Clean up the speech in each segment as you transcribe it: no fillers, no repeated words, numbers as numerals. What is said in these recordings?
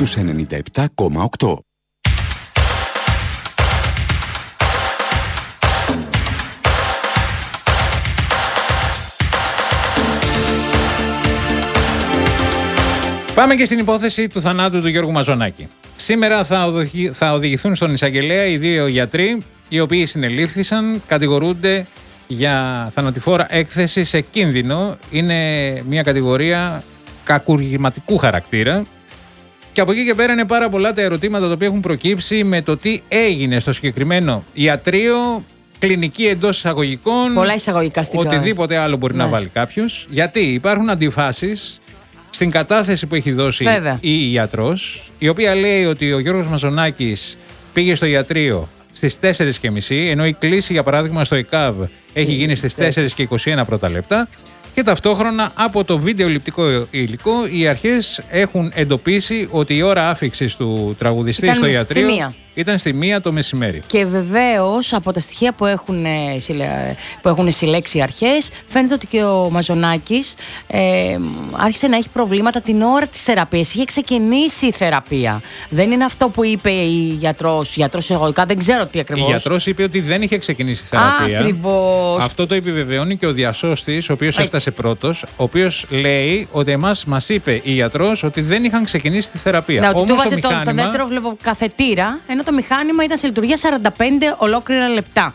στους 97,8. Πάμε και στην υπόθεση του θανάτου του Γιώργου Μαζονάκη. Σήμερα θα οδηγηθούν στον εισαγγελέα οι δύο γιατροί, οι οποίοι συνελήφθησαν, κατηγορούνται για θανατηφόρα έκθεση σε κίνδυνο. Είναι μια κατηγορία κακουργηματικού χαρακτήρα. Και από εκεί και πέρα είναι πάρα πολλά τα ερωτήματα τα οποία έχουν προκύψει με το τι έγινε στο συγκεκριμένο ιατρείο, κλινική εντός εισαγωγικών. Πολλά εισαγωγικά στην οτιδήποτε άλλο μπορεί να βάλει κάποιος. Γιατί υπάρχουν αντιφάσεις στην κατάθεση που έχει δώσει η ιατρός, η οποία λέει ότι ο Γιώργος Μαζονάκης πήγε στο ιατρείο στις 4.30, ενώ η κλήση, για παράδειγμα, στο ΕΚΑΒ έχει γίνει στις 4.21 πρώτα λεπτά. Και ταυτόχρονα από το βίντεο ληπτικό υλικό οι αρχές έχουν εντοπίσει ότι η ώρα άφιξης του τραγουδιστή στο ιατρείο ήταν στη 1 το μεσημέρι. Και βεβαίως από τα στοιχεία που έχουν συλλέξει οι αρχές, φαίνεται ότι και ο Μαζονάκης άρχισε να έχει προβλήματα την ώρα της θεραπείας. Είχε ξεκινήσει η θεραπεία. Δεν είναι αυτό που είπε η γιατρός εγωικά, δεν ξέρω τι ακριβώς. Η γιατρός είπε ότι δεν είχε ξεκινήσει η θεραπεία. Ακριβώς. Αυτό το επιβεβαιώνει και ο διασώστης, ο οποίος έφτασε πρώτος, ο οποίος λέει ότι μας είπε η γιατρός ότι δεν είχαν ξεκινήσει τη θεραπεία. Ναι, ότι του βάζει το δεύτερο βλεβοκαθετήρα, ενώ το μηχάνημα ήταν σε λειτουργία 45 ολόκληρα λεπτά.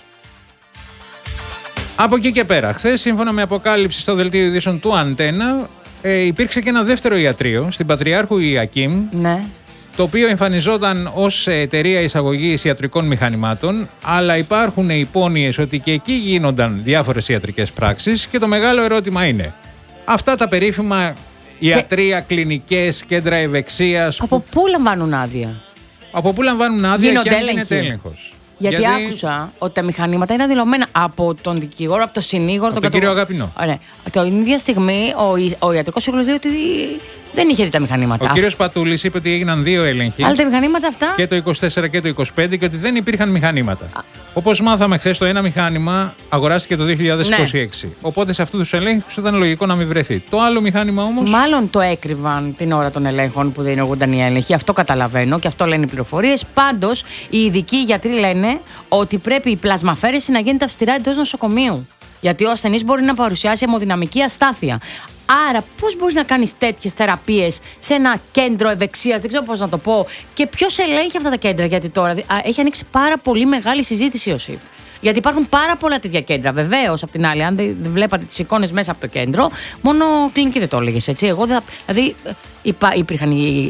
Από εκεί και πέρα, χθες, σύμφωνα με αποκάλυψη στο δελτίο ειδήσεων του Αντένα, υπήρξε και ένα δεύτερο ιατρείο στην Πατριάρχου Ιακήμ, το οποίο εμφανιζόταν ως εταιρεία εισαγωγής ιατρικών μηχανημάτων, αλλά υπάρχουν υπόνοιες ότι και εκεί γίνονταν διάφορες ιατρικές πράξεις και το μεγάλο ερώτημα είναι, αυτά τα περίφημα ιατρεία, κλινικές, κέντρα ευεξίας... Από πού λαμβάνουν άδεια? Από πού λαμβάνουν άδεια και αν γίνεται έλεγχος? Γιατί άκουσα ότι τα μηχανήματα είναι δηλωμένα από τον δικηγόρο, από τον συνήγορο, από τον κύριο Αγαπηνό. Ωραία. Την ίδια στιγμή ο ιατρικός σύμβουλος λέει ότι δεν είχε δει τα μηχανήματα. Ο κύριος Πατούλης είπε ότι έγιναν 2 έλεγχοι. Αλλά τα μηχανήματα αυτά. Και το 24 και το 25 και ότι δεν υπήρχαν μηχανήματα. Όπως μάθαμε χθες, το ένα μηχάνημα αγοράστηκε το 2026. Οπότε σε αυτούς τους ελέγχους ήταν λογικό να μην βρεθεί. Το άλλο μηχάνημα όμως. Μάλλον το έκρυβαν την ώρα των ελέγχων που διενεργούνταν οι έλεγχοι. Αυτό καταλαβαίνω και αυτό λένε οι πληροφορίες. Πάντως, οι ειδικοί γιατροί λένε ότι πρέπει η πλασμαφέρεση να γίνεται αυστηρά εντός νοσοκομείου. Γιατί ο ασθενής μπορεί να παρουσιάσει αιμοδυναμική αστάθεια. Άρα, πώς μπορείς να κάνεις τέτοιες θεραπείες σε ένα κέντρο ευεξίας, δεν ξέρω πώς να το πω, και ποιος ελέγχει αυτά τα κέντρα? Γιατί τώρα έχει ανοίξει πάρα πολύ μεγάλη συζήτηση ο ΣΥΒ. Γιατί υπάρχουν πάρα πολλά τέτοια κέντρα. Βεβαίως, απ' την άλλη, αν δεν βλέπατε τις εικόνες μέσα από το κέντρο, μόνο κλινική δεν το έλεγες, έτσι. Εγώ δηλαδή υπήρχαν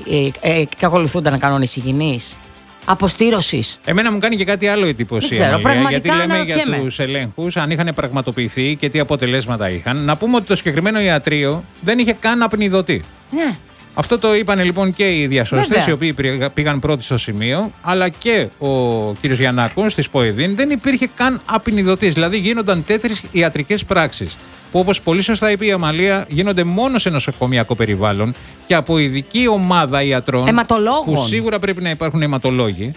και ακολουθούνταν κανόνες υγιεινής, αποστήρωσης. Εμένα μου κάνει και κάτι άλλο εντύπωση, γιατί λέμε για τους ελέγχους, αν είχαν πραγματοποιηθεί και τι αποτελέσματα είχαν. Να πούμε ότι το συγκεκριμένο ιατρείο δεν είχε καν απνιδωτή. Ναι. Αυτό το είπαν λοιπόν και οι διασώστες, οι οποίοι πήγαν πρώτοι στο σημείο, αλλά και ο κύριος Γιαννάκος της ΠΟΕΔΗΝ. Δεν υπήρχε καν απνιδωτής. Δηλαδή γίνονταν τέτοιες ιατρικές πράξεις, που όπως πολύ σωστά είπε η Αμαλία, γίνονται μόνο σε νοσοκομιακό περιβάλλον και από ειδική ομάδα ιατρών, που σίγουρα πρέπει να υπάρχουν αιματολόγοι.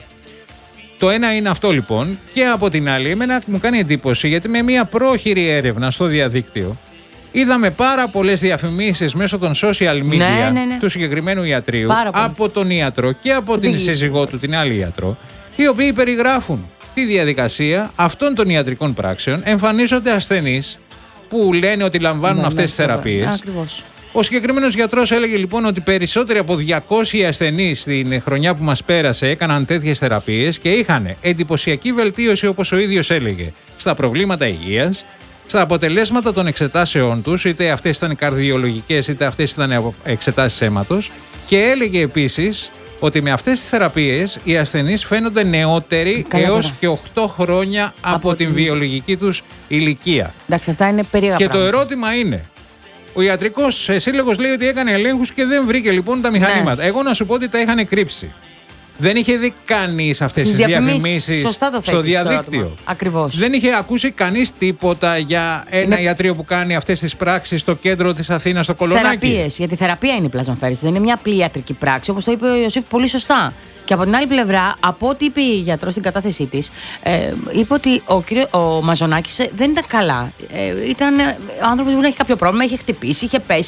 Το ένα είναι αυτό λοιπόν. Και από την άλλη, εμένα μου κάνει εντύπωση, γιατί με μια πρόχειρη έρευνα στο διαδίκτυο είδαμε πάρα πολλές διαφημίσεις μέσω των social media του συγκεκριμένου ιατρείου, από τον ιατρό και από την σύζυγό του, την άλλη ιατρό, οι οποίοι περιγράφουν τη διαδικασία αυτών των ιατρικών πράξεων. Εμφανίζονται ασθενείς που λένε ότι λαμβάνουν αυτές τις θεραπείες. Ακριβώς. Ο συγκεκριμένος γιατρός έλεγε λοιπόν ότι περισσότεροι από 200 ασθενείς την χρονιά που μας πέρασε έκαναν τέτοιες θεραπείες και είχαν εντυπωσιακή βελτίωση, όπως ο ίδιος έλεγε, στα προβλήματα υγείας, στα αποτελέσματα των εξετάσεών τους, είτε αυτές ήταν καρδιολογικές είτε αυτές ήταν εξετάσεις αίματος, και έλεγε επίσης ότι με αυτές τις θεραπείες οι ασθενείς φαίνονται νεότεροι έως και 8 χρόνια από την βιολογική τους ηλικία. Εντάξει, αυτά είναι περίεργα και πράγματα. Το ερώτημα είναι, ο ιατρικός σύλλογος λέει ότι έκανε ελέγχους και δεν βρήκε λοιπόν τα μηχανήματα. Εγώ να σου πω ότι τα είχαν κρύψει. Δεν είχε δει κανείς αυτές τις διαφημίσεις στο διαδίκτυο. Ακριβώς. Δεν είχε ακούσει κανείς τίποτα για ένα ιατρείο που κάνει αυτές τις πράξεις στο κέντρο της Αθήνας, στο Κολονάκι. Θεραπείες, γιατί θεραπεία είναι η πλασμαφέρεση. Δεν είναι μια απλή ιατρική πράξη, όπως το είπε ο Ιωσήφ πολύ σωστά. Και από την άλλη πλευρά, από ό,τι είπε η γιατρός στην κατάθεσή της, είπε ότι ο Μαζονάκης δεν ήταν καλά. Ήταν άνθρωπος που είχε κάποιο πρόβλημα, είχε χτυπήσει, είχε πέσει.